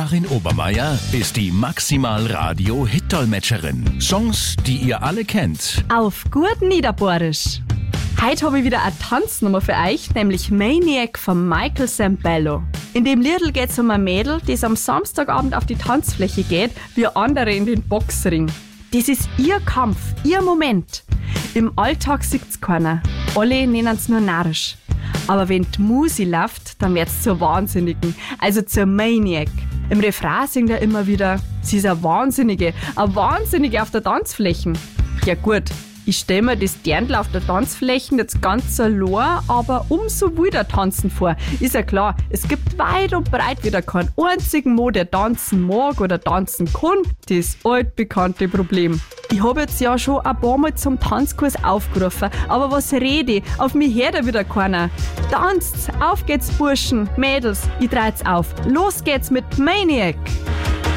Karin Obermeier ist die Maximal-Radio-Hit-Dolmetscherin. Songs, die ihr alle kennt. Auf gut Niederbohrisch. Heute habe ich wieder eine Tanznummer für euch, nämlich Maniac von Michael Sambello. In dem Liedl geht es um ein Mädel, das am Samstagabend auf die Tanzfläche geht, wie andere in den Boxring. Das ist ihr Kampf, ihr Moment. Im Alltag sieht's keiner. Alle nennen's nur narrisch. Aber wenn die Musi läuft, dann wird's zur Wahnsinnigen, also zur Maniac. Im Refrain singt er immer wieder, sie ist eine Wahnsinnige auf der Tanzfläche. Ja gut, ich stell mir das Dirndl auf der Tanzfläche jetzt ganz allein, aber umso wilder tanzen vor. Ist ja klar, es gibt weit und breit wieder keinen einzigen Mo, der tanzen mag oder tanzen kann. Das altbekannte Problem. Ich habe jetzt ja schon ein paar Mal zum Tanzkurs aufgerufen, aber was rede ich? Auf mich hört ja wieder keiner. Tanzt, auf geht's Burschen, Mädels, ich dreht's auf. Los geht's mit Maniac!